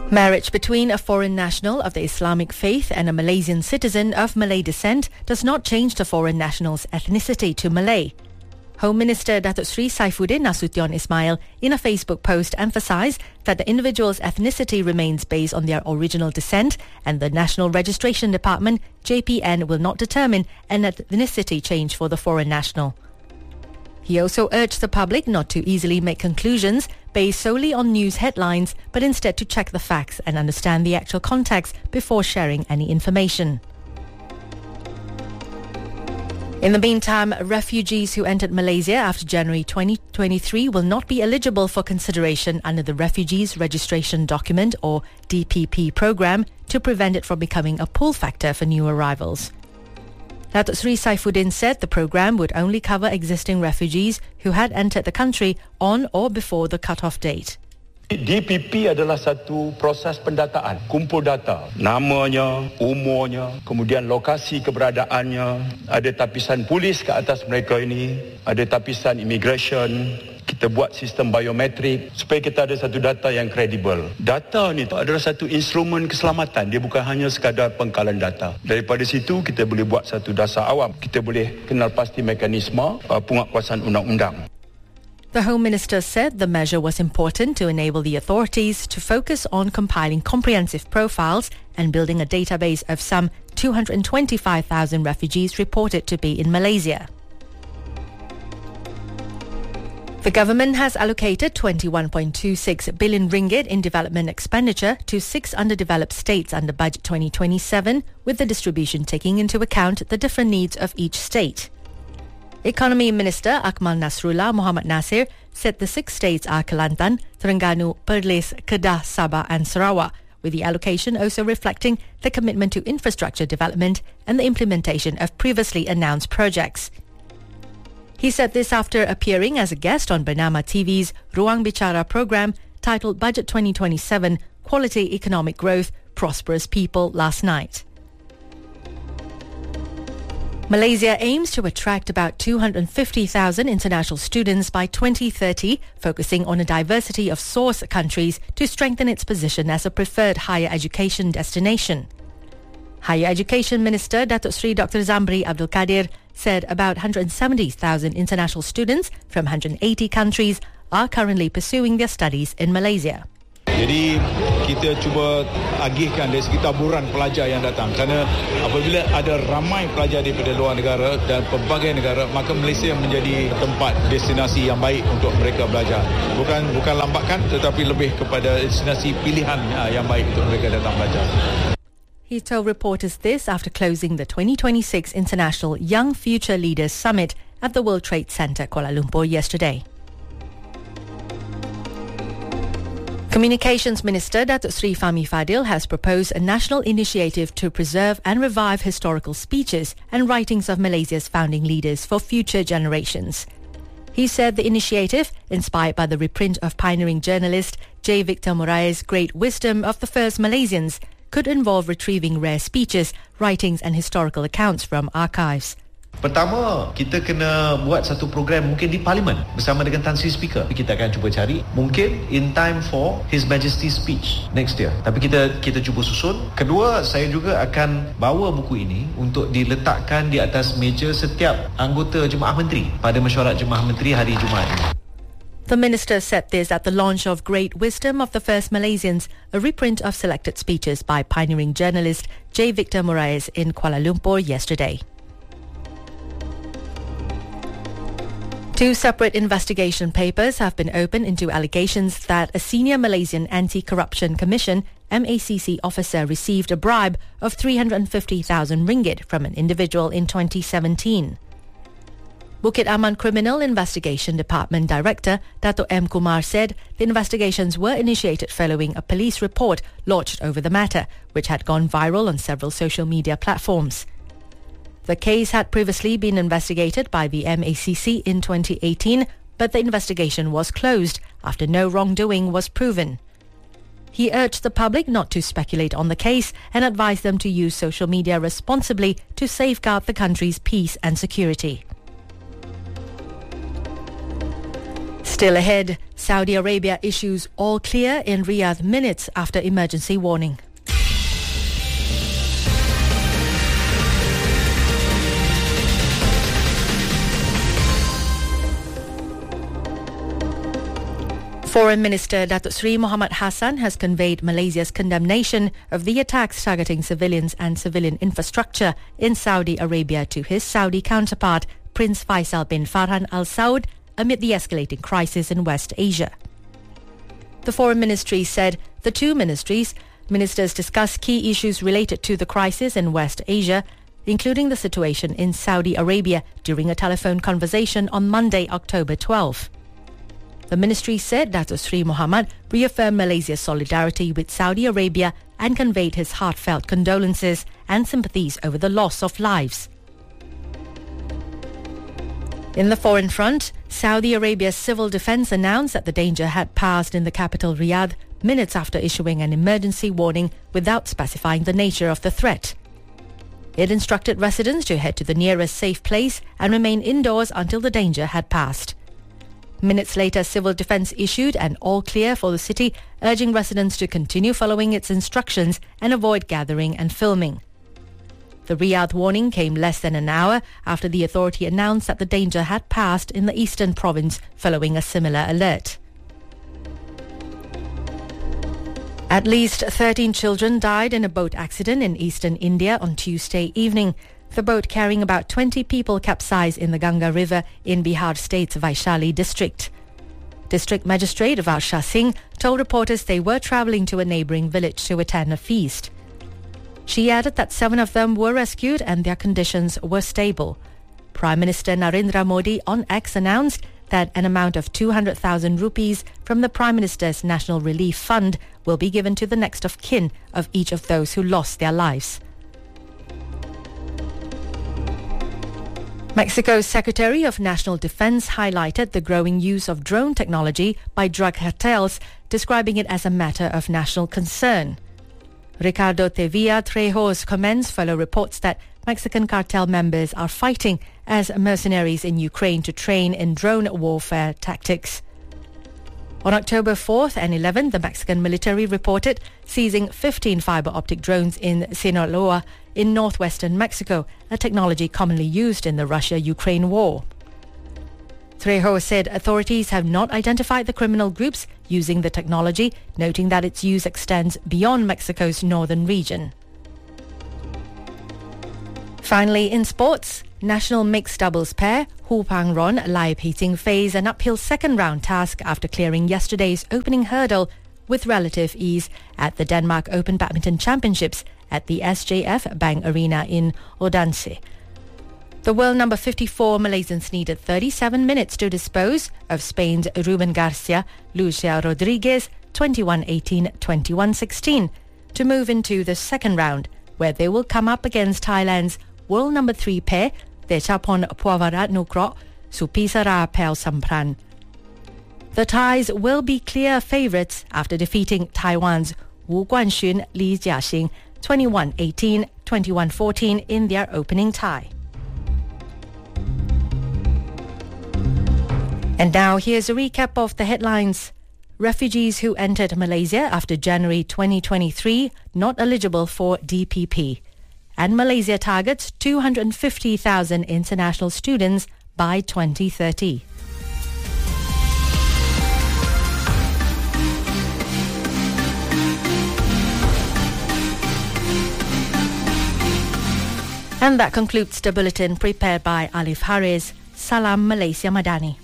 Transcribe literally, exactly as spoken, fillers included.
Marriage between a foreign national of the Islamic faith and a Malaysian citizen of Malay descent does not change the foreign national's ethnicity to Malay. Home Minister Datuk Seri Saifuddin Nasution Ismail in a Facebook post emphasised that the individual's ethnicity remains based on their original descent and the National Registration Department, J P N, will not determine an ethnicity change for the foreign national. He also urged the public not to easily make conclusions based solely on news headlines, but instead to check the facts and understand the actual context before sharing any information. In the meantime, refugees who entered Malaysia after January twenty twenty-three will not be eligible for consideration under the Refugees Registration Document or D P P program to prevent it from becoming a pull factor for new arrivals. Datuk Seri Saifuddin said the program would only cover existing refugees who had entered the country on or before the cut-off date. D P P adalah satu proses pendataan, kumpul data, namanya, umurnya, kemudian lokasi keberadaannya, ada tapisan polis ke atas mereka ini, ada tapisan immigration. Kita buat sistem biometrik supaya kita ada satu data yang kredibel. Data ni adalah satu instrumen keselamatan, dia bukan hanya sekadar pengkalan data. Daripada situ kita boleh buat satu dasar awam, kita boleh kenal pasti mekanisme uh, penguatkuasaan undang-undang. The Home Minister said the measure was important to enable the authorities to focus on compiling comprehensive profiles and building a database of some two hundred twenty-five thousand refugees reported to be in Malaysia. The government has allocated twenty-one point two six billion ringgit in development expenditure to six underdeveloped states under Budget twenty twenty-seven, with the distribution taking into account the different needs of each state. Economy Minister Akmal Nasrullah Muhammad Nasir said the six states are Kelantan, Terengganu, Perlis, Kedah, Sabah and Sarawak, with the allocation also reflecting the commitment to infrastructure development and the implementation of previously announced projects. He said this after appearing as a guest on Bernama T V's Ruang Bicara program titled Budget twenty twenty-seven Quality Economic Growth, Prosperous People last night. Malaysia aims to attract about two hundred fifty thousand international students by twenty thirty, focusing on a diversity of source countries to strengthen its position as a preferred higher education destination. Higher Education Minister Datuk Seri Doctor Zambri Abdul Kadir said about one hundred seventy thousand international students from one hundred eighty countries are currently pursuing their studies in Malaysia. Jadi kita cuba agihkan dari segi taburan pelajar yang datang, kerana apabila ada ramai pelajar daripada luar negara dan pelbagai negara, maka Malaysia menjadi tempat destinasi yang baik untuk mereka belajar. Bukan bukan lambakan, tetapi lebih kepada destinasi pilihan yang baik untuk mereka datang belajar. He told reporters this after closing the twenty twenty-six International Young Future Leaders Summit at the World Trade Center, Kuala Lumpur yesterday. Communications Minister Datuk Seri Fahmi Fadil has proposed a national initiative to preserve and revive historical speeches and writings of Malaysia's founding leaders for future generations. He said the initiative, inspired by the reprint of pioneering journalist J. Victor Moraes' Great Wisdom of the First Malaysians, could involve retrieving rare speeches, writings and historical accounts from archives. Pertama, kita kena buat satu program mungkin di Parlimen bersama dengan Tan Sri Speaker. Kita akan cuba cari mungkin in time for His Majesty's speech next year. Tapi kita kita cuba susun. Kedua, saya juga akan bawa buku ini untuk diletakkan di atas meja setiap anggota Jemaah Menteri pada mesyuarat Jemaah Menteri hari Jumaat ini. The minister said this at the launch of Great Wisdom of the First Malaysians, a reprint of selected speeches by pioneering journalist J. Victor Moraes in Kuala Lumpur yesterday. Two separate investigation papers have been opened into allegations that a senior Malaysian Anti-Corruption Commission M A C C officer received a bribe of three hundred fifty thousand ringgit from an individual in twenty seventeen. Bukit Aman Criminal Investigation Department Director Dato' M. Kumar said the investigations were initiated following a police report lodged over the matter, which had gone viral on several social media platforms. The case had previously been investigated by the M A C C in twenty eighteen, but the investigation was closed after no wrongdoing was proven. He urged the public not to speculate on the case and advised them to use social media responsibly to safeguard the country's peace and security. Still ahead, Saudi Arabia issues all clear in Riyadh minutes after emergency warning. Foreign Minister Datuk Seri Mohamad Hassan has conveyed Malaysia's condemnation of the attacks targeting civilians and civilian infrastructure in Saudi Arabia to his Saudi counterpart, Prince Faisal bin Farhan Al Saud, amid the escalating crisis in West Asia. The Foreign Ministry said the two ministries, ministers discussed key issues related to the crisis in West Asia, including the situation in Saudi Arabia, during a telephone conversation on Monday, October twelfth. The ministry said Datuk Seri Mohamad reaffirmed Malaysia's solidarity with Saudi Arabia and conveyed his heartfelt condolences and sympathies over the loss of lives. In the foreign front, Saudi Arabia's civil defense announced that the danger had passed in the capital Riyadh minutes after issuing an emergency warning without specifying the nature of the threat. It instructed residents to head to the nearest safe place and remain indoors until the danger had passed. Minutes later, civil defense issued an all-clear for the city, urging residents to continue following its instructions and avoid gathering and filming. The Riyadh warning came less than an hour after the authority announced that the danger had passed in the eastern province following a similar alert. At least thirteen children died in a boat accident in eastern India on Tuesday evening. The boat carrying about twenty people capsized in the Ganga River in Bihar State's Vaishali district. District Magistrate Varsha Singh told reporters they were travelling to a neighbouring village to attend a feast. She added that seven of them were rescued and their conditions were stable. Prime Minister Narendra Modi on X announced that an amount of two hundred thousand rupees from the Prime Minister's National Relief Fund will be given to the next of kin of each of those who lost their lives. Mexico's Secretary of National Defense highlighted the growing use of drone technology by drug cartels, describing it as a matter of national concern. Ricardo Tevilla Trejos comments fellow reports that Mexican cartel members are fighting as mercenaries in Ukraine to train in drone warfare tactics. On October fourth and eleventh, the Mexican military reported seizing fifteen fiber-optic drones in Sinaloa in northwestern Mexico, a technology commonly used in the Russia-Ukraine war. Trejo said authorities have not identified the criminal groups using the technology, noting that its use extends beyond Mexico's northern region. Finally, in sports, national mixed doubles pair Hu Pang-ron Lai Pei-ting faced an uphill second-round task after clearing yesterday's opening hurdle with relative ease at the Denmark Open Badminton Championships at the S J F Bank Arena in Odense. The world number fifty-four Malaysians needed thirty-seven minutes to dispose of Spain's Ruben Garcia, Lucia Rodriguez, twenty-one eighteen, twenty-one sixteen, to move into the second round, where they will come up against Thailand's world number three pair, Dechapon Puavaratnukroh, Supisara Pel Sampran. The Thais will be clear favourites after defeating Taiwan's Wu Guanxun, Li Jiaxing, twenty-one eighteen, twenty-one fourteen in their opening tie. And now here's a recap of the headlines. Refugees who entered Malaysia after January twenty twenty-three not eligible for D P P. And Malaysia targets two hundred fifty thousand international students by twenty thirty. And that concludes the bulletin prepared by Alif Haris. Salam Malaysia Madani.